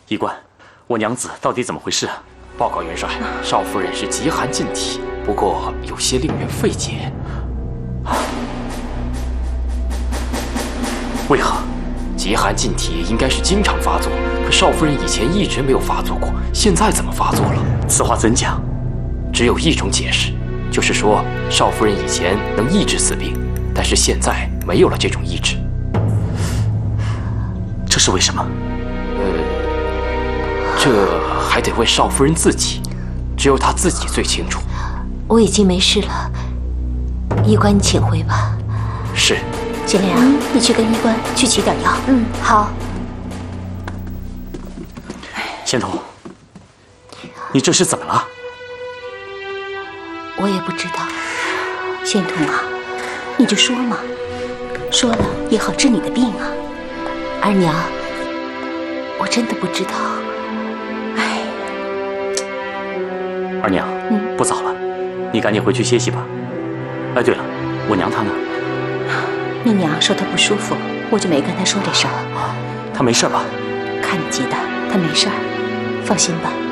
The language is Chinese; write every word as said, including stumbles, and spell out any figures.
医官，我娘子到底怎么回事啊？ 报告元帅，少夫人是极寒禁体，不过有些令人费解。 为何？ 极寒禁体应该是经常发作，可少夫人以前一直没有发作过，现在怎么发作了？ 此话怎讲？ 只有一种解释，就是说少夫人以前能抑制此病，但是现在没有了这种意志。 这是为什么？ 呃，这还得问少夫人自己，只有她自己最清楚。 我已经没事了，医官你请回吧。 是。 金莲，嗯，你去跟医官去取点药。嗯，好。 仙童，你这是怎么了？ 我也不知道。仙童啊，你就说嘛，说了也好治你的病啊。二娘，我真的不知道。哎， 二娘，嗯，不早了，你赶紧回去歇息吧。哎，对了，我娘她呢？ 你娘说她不舒服，我就没跟她说这事儿。 她没事吧？ 看你急的，她没事儿，放心吧。